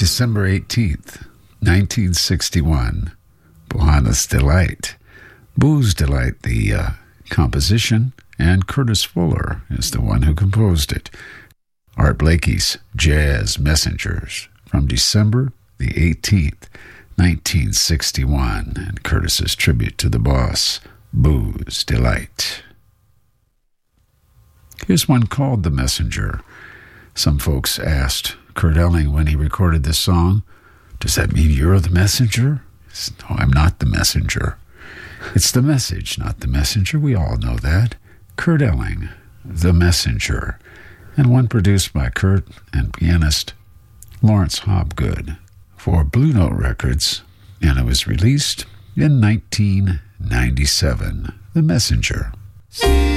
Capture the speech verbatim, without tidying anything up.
December eighteenth, nineteen sixty-one, Bohanna's Delight. Boo's Delight, the uh, composition, and Curtis Fuller is the one who composed it. Art Blakey's Jazz Messengers from December the eighteenth, nineteen sixty-one, and Curtis's tribute to the boss, Boo's Delight. Here's one called The Messenger. Some folks asked Kurt Elling when he recorded this song, "Does that mean you're the messenger?" No, I'm not the messenger. It's the message, not the messenger. We all know that. Kurt Elling, The Messenger, and one produced by Kurt and pianist Lawrence Hobgood for Blue Note Records, and it was released in nineteen ninety-seven. The Messenger.